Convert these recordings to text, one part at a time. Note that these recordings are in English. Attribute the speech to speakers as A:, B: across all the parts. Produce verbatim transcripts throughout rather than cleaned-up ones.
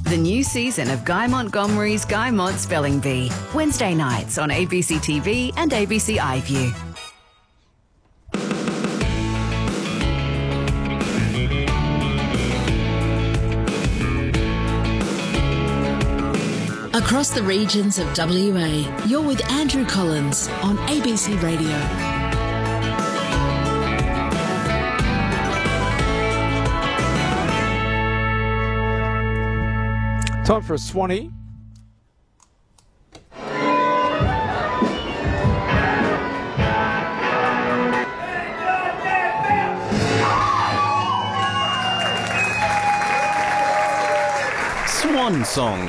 A: The new season of Guy Montgomery's Guy Mont Spelling Bee. Wednesday nights on A B C T V and A B C iView.
B: Across the regions of W A, you're with Andrew Collins on A B C Radio.
C: Time for a Swanee.
D: Swan song.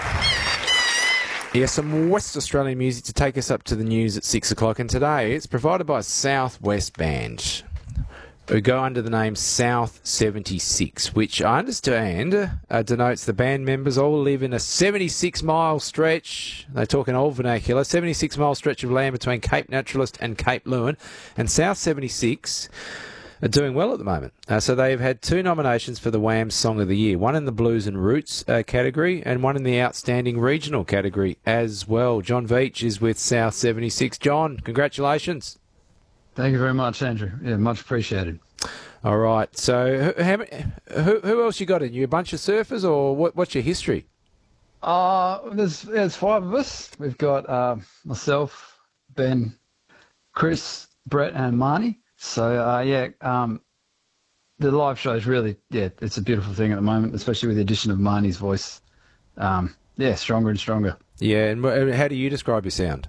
C: Yeah, some West Australian music to take us up to the news at six o'clock. And today it's provided by Southwest Band, who go under the name South seventy-six, which I understand uh, denotes the band members all live in a seventy-six mile stretch. They talk in old vernacular, seventy-six mile stretch of land between Cape Naturalist and Cape Leeuwin. And South seventy-six are doing well at the moment. Uh, so they've had two nominations for the WAMS Song of the Year, one in the Blues and Roots uh, category and one in the Outstanding Regional category as well. John Veach is with South seventy-six. John, congratulations.
E: Thank you very much, Andrew. Yeah, much appreciated.
C: All right. So who, how, who, who else you got in? You a bunch of surfers, or what, what's your history?
E: Uh, there's, there's five of us. We've got uh, myself, Ben, Chris, Brett, and Marnie. So, uh, yeah, um, the live show is really, yeah, it's a beautiful thing at the moment, especially with the addition of Marnie's voice. Um, yeah, stronger and stronger.
C: Yeah, and how do you describe your sound?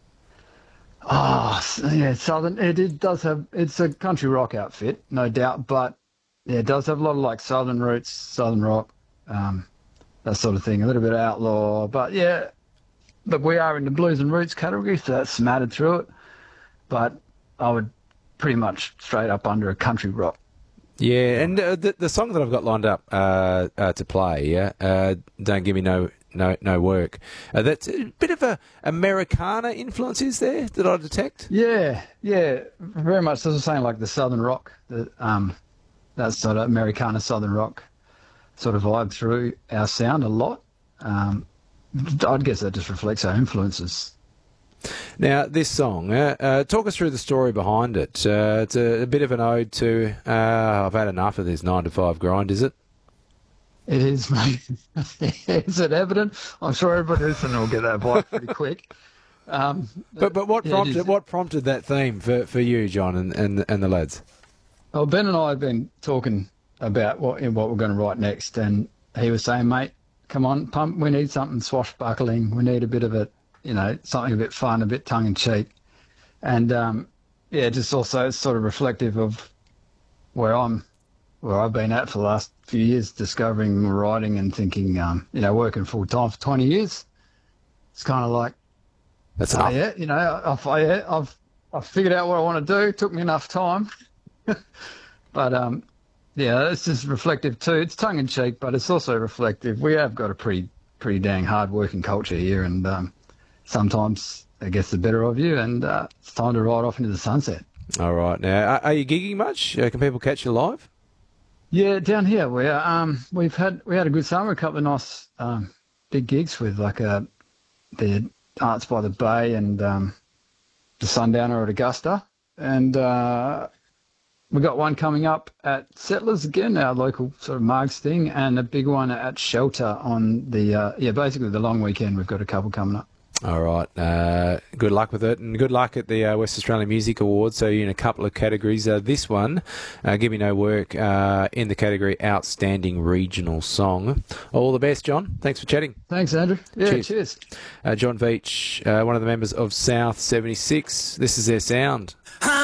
E: Oh, yeah, southern. It, it does have. It's a country rock outfit, no doubt, but yeah, it does have a lot of like southern roots, southern rock, um, that sort of thing. A little bit of outlaw, but yeah, look, we are in the blues and roots category, so that's smattered through it. But I would pretty much straight up under a country rock.
C: Yeah, and uh, the the song that I've got lined up uh, uh, to play, yeah, uh, Don't Give Me No. No, no work. Uh, that's a bit of a Americana influence, is there, that I detect?
E: Yeah, yeah, very much. As I was saying, like the southern rock, the um, that sort of Americana southern rock sort of vibe through our sound a lot. Um, I'd guess that just reflects our influences.
C: Now, this song, uh, uh, talk us through the story behind it. Uh, it's a, a bit of an ode to, uh, I've had enough of this nine to five grind, is it?
E: It is, mate. Is it evident? I'm sure everybody listening will get that vibe pretty quick. Um,
C: but but what
E: yeah,
C: prompted what prompted that theme for, for you, John, and, and and the lads?
E: Well, Ben and I have been talking about what what we're going to write next, and he was saying, mate, come on, pump. We need something swashbuckling. We need a bit of a, you know, something a bit fun, a bit tongue in cheek, and um, yeah, just also sort of reflective of where I'm. Where I've been at for the last few years, discovering writing and thinking, um, you know, working full time for twenty years. It's kind of like,
C: that's
E: uh,
C: enough.
E: Yeah, you know, I've, I, I've I've figured out what I want to do. It took me enough time, but um, yeah, it's just reflective too. It's tongue in cheek, but it's also reflective. We have got a pretty pretty dang hard working culture here, and um, sometimes it gets the better of you, and uh, it's time to ride off into the sunset.
C: All right, now are, are you gigging much? Uh, can people catch you live?
E: Yeah, down here we um we've had we had a good summer, a couple of nice um big gigs with like uh the Arts by the Bay and um the Sundowner at Augusta, and uh we got one coming up at Settlers again, our local sort of Margs thing, and a big one at Shelter on the uh, yeah basically the long weekend. We've got a couple coming up.
C: All right. Uh, good luck with it, and good luck at the uh, West Australian Music Awards. So you're in a couple of categories. Uh, this one, uh, Give Me No Work, uh, in the category Outstanding Regional Song. All the best, John. Thanks for chatting.
E: Thanks, Andrew. Yeah, cheers. cheers.
C: Uh, John Veach, uh, one of the members of South seventy-six. This is their sound.